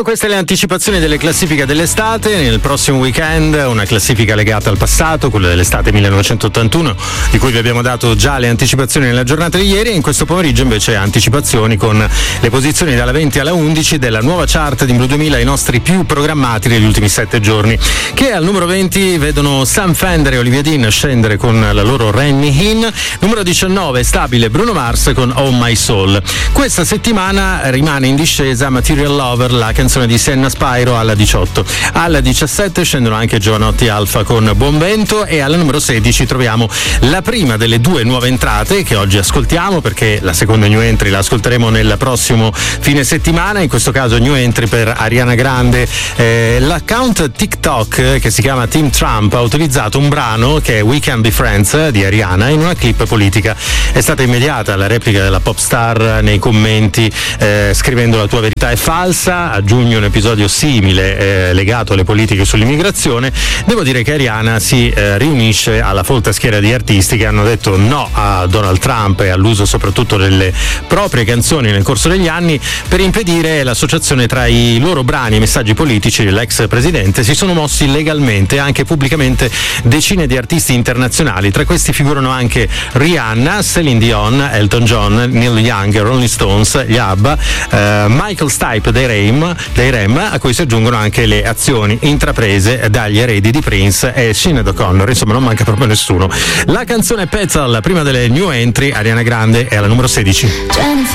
Sono queste le anticipazioni delle classifiche dell'estate. Nel prossimo weekend una classifica legata al passato, quella dell'estate 1981, di cui vi abbiamo dato già le anticipazioni nella giornata di ieri, e in questo pomeriggio invece anticipazioni con le posizioni dalla 20 alla 11 della nuova chart di Blu 2000, i nostri più programmati degli ultimi 7 giorni, che al numero 20 vedono Sam Fender e Olivia Dean scendere con la loro Rain Me In. Numero 19 stabile Bruno Mars con Oh My Soul. Questa settimana rimane in discesa Material Lover, la canzone di Senna Spyro, alla 18. Alla 17 scendono anche Giovanotti Alfa con Buon Vento, e alla numero 16 troviamo la prima delle due nuove entrate che oggi ascoltiamo, perché la seconda new entry la ascolteremo nel prossimo fine settimana. In questo caso new entry per Ariana Grande. L'account TikTok che si chiama Team Trump ha utilizzato un brano che è We Can Be Friends di Ariana in una clip politica. È stata immediata la replica della pop star nei commenti, scrivendo la tua verità è falsa. A giugno un episodio simile legato alle politiche sull'immigrazione. Devo dire che Ariana si riunisce alla folta schiera di artisti che hanno detto no a Donald Trump e all'uso soprattutto delle proprie canzoni nel corso degli anni per impedire l'associazione tra i loro brani e messaggi politici dell'ex presidente. Si sono mossi legalmente, anche pubblicamente, decine di artisti internazionali. Tra questi figurano anche Rihanna, Celine Dion, Elton John, Neil Young, Rolling Stones, gli ABBA, Michael Stipe dei Rem, a cui si aggiungono anche le azioni intraprese dagli eredi di Prince e Sinead O'Connor. Insomma, non manca proprio nessuno. La canzone Petzl, prima delle new entry, Ariana Grande, è alla numero 16.